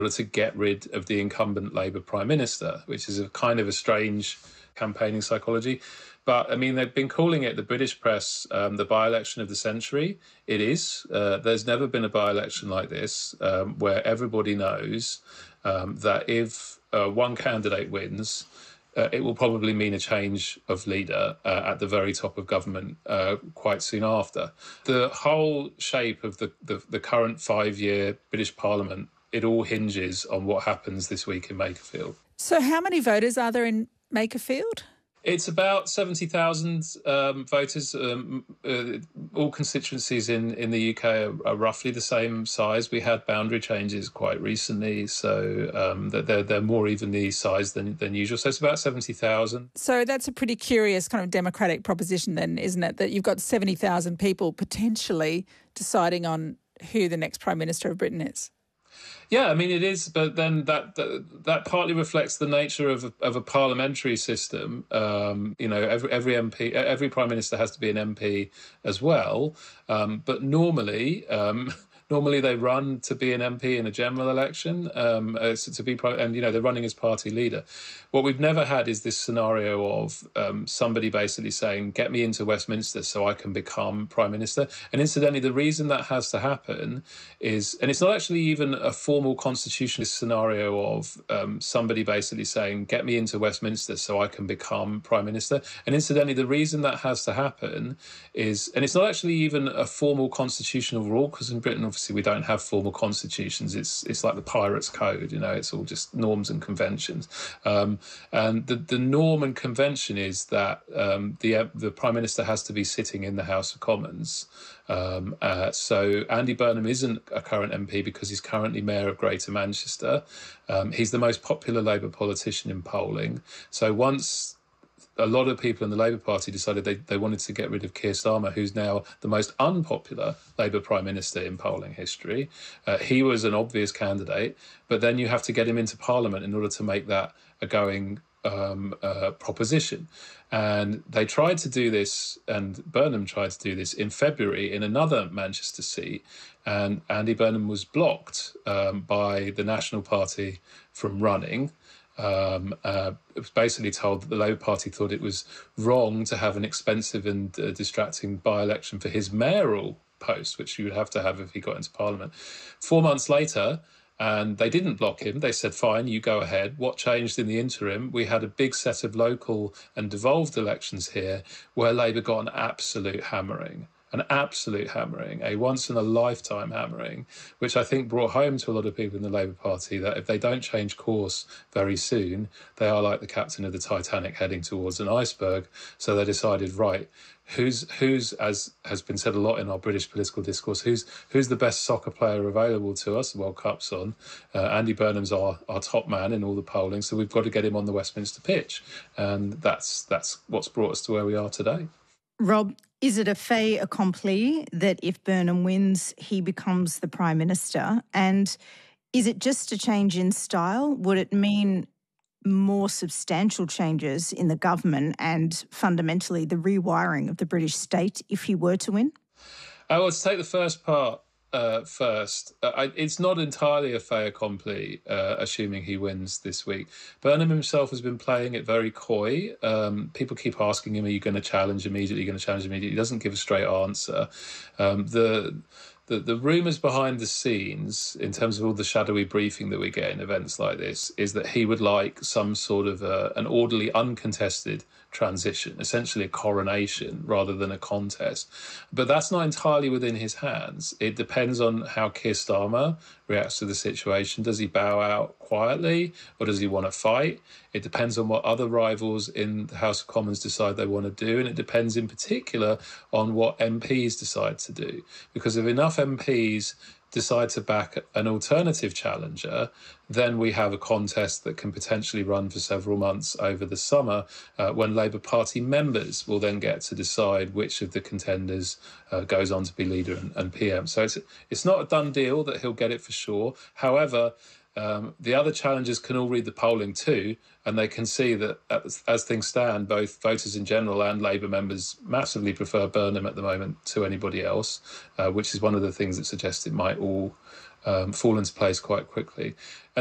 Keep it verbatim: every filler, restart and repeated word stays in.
to get rid of the incumbent Labour Prime Minister, which is a kind of a strange campaigning psychology. But, I mean, they've been calling it, the British press, um, the by-election of the century. It is. Uh, there's never been a by-election like this um, where everybody knows um, that if uh, one candidate wins, uh, it will probably mean a change of leader uh, at the very top of government uh, quite soon after. The whole shape of the, the, the current five-year British Parliament, it all hinges on what happens this week in Makerfield. So how many voters are there in Makerfield? It's about seventy thousand um, voters. Um, uh, all constituencies in, in the U K are, are roughly the same size. We had boundary changes quite recently, so um, they're, they're more evenly sized than, than usual. So it's about seventy thousand. So that's a pretty curious kind of democratic proposition then, isn't it? That you've got seventy thousand people potentially deciding on who the next Prime Minister of Britain is. Yeah, I mean, it is, but then that that, that partly reflects the nature of a, of a parliamentary system. Um, you know, every every M P, every Prime Minister has to be an M P as well. Um, but normally, um, normally they run to be an M P in a general election, um, uh, to be, and you know, they're running as party leader. What we've never had is this scenario of um, somebody basically saying, "Get me into Westminster so I can become Prime Minister." And incidentally, the reason that has to happen is, and it's not actually even a formal constitutional scenario of um, somebody basically saying, "Get me into Westminster so I can become Prime Minister." And incidentally, the reason that has to happen is, and it's not actually even a formal constitutional rule, because in Britain, obviously, we don't have formal constitutions. It's it's like the Pirates Code, you know, it's all just norms and conventions. Um, and the, the norm and convention is that um, the the Prime Minister has to be sitting in the House of Commons. Um, uh, so Andy Burnham isn't a current M P because he's currently Mayor of Greater Manchester. Um, he's the most popular Labour politician in polling. So once a lot of people in the Labour Party decided they, they wanted to get rid of Keir Starmer, who's now the most unpopular Labour Prime Minister in polling history. Uh, he was an obvious candidate, but then you have to get him into Parliament in order to make that a going um, uh, proposition. And they tried to do this, and Burnham tried to do this in February in another Manchester seat, and Andy Burnham was blocked um, by the National Party from running. Um, uh, it was basically told that the Labour Party thought it was wrong to have an expensive and uh, distracting by-election for his mayoral post, which you would have to have if he got into Parliament. Four months later, and they didn't block him. They said, fine, you go ahead. What changed in the interim? We had a big set of local and devolved elections here where Labour got an absolute hammering. An absolute hammering, a once-in-a-lifetime hammering, which I think brought home to a lot of people in the Labour Party that if they don't change course very soon, they are like the captain of the Titanic heading towards an iceberg. So they decided, right, who's, who's as has been said a lot in our British political discourse, who's who's the best soccer player available to us? The World Cup's on. Uh, Andy Burnham's our, our top man in all the polling, so we've got to get him on the Westminster pitch. And that's that's what's brought us to where we are today. Rob, is it a fait accompli that if Burnham wins, he becomes the Prime Minister? And is it just a change in style? Would it mean more substantial changes in the government and fundamentally the rewiring of the British state if he were to win? I will take the first part uh, first. Uh, I, it's not entirely a fait accompli, uh, assuming he wins this week. Burnham himself has been playing it very coy. Um, people keep asking him, are you going to challenge immediately? Are you going to challenge immediately? He doesn't give a straight answer. Um, the... The, the rumours behind the scenes, in terms of all the shadowy briefing that we get in events like this, is that he would like some sort of a, an orderly, uncontested transition, essentially a coronation rather than a contest. But that's not entirely within his hands. It depends on how Keir Starmer reacts to the situation. Does he bow out quietly or does he want to fight? It depends on what other rivals in the House of Commons decide they want to do, and it depends in particular on what M Ps decide to do. Because if enough M Ps decide to back an alternative challenger, then we have a contest that can potentially run for several months over the summer, uh, when Labour Party members will then get to decide which of the contenders uh, goes on to be leader and, and P M. So it's, it's not a done deal that he'll get it for sure. However, Um, the other challengers can all read the polling too, and they can see that as, as things stand, both voters in general and Labour members massively prefer Burnham at the moment to anybody else, uh, which is one of the things that suggests it might all um, fall into place quite quickly.